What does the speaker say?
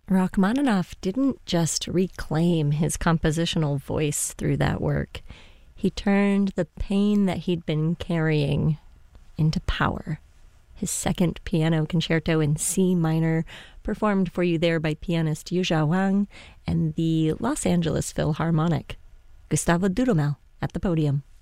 Rachmaninoff didn't just reclaim his compositional voice through that work. He turned the pain that he'd been carrying into power. His second piano concerto in C minor, performed for you there by pianist Yuzha Wang and the Los Angeles Philharmonic. Gustavo Dudamel at the podium.